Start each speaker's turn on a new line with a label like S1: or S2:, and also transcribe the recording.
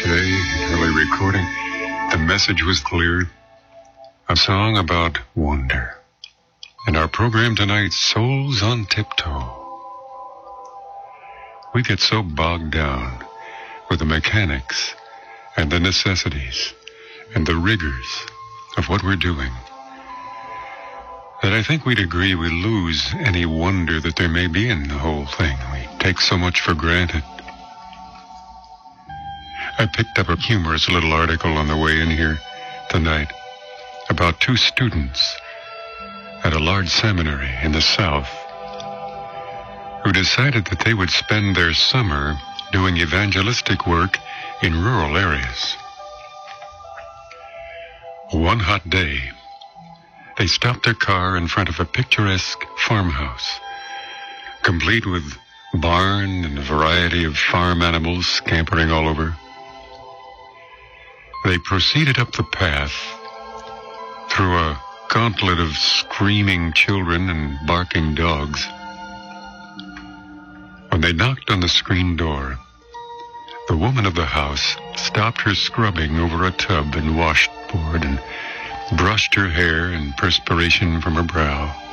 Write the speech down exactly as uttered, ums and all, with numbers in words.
S1: cliche, early recording. The message was clear. A song about wonder. And our program tonight, Souls on Tiptoe. We get so bogged down with the mechanics and the necessities and the rigors of what we're doing that I think we'd agree we lose any wonder that there may be in the whole thing. We take so much for granted. I picked up a humorous little article on the way in here tonight about two students at a large seminary in the South who decided that they would spend their summer doing evangelistic work in rural areas. One hot day, they stopped their car in front of a picturesque farmhouse, complete with barn and a variety of farm animals scampering all over. They proceeded up the path through a gauntlet of screaming children and barking dogs. When they knocked on the screen door, the woman of the house stopped her scrubbing over a tub and washboard and brushed her hair and perspiration from her brow.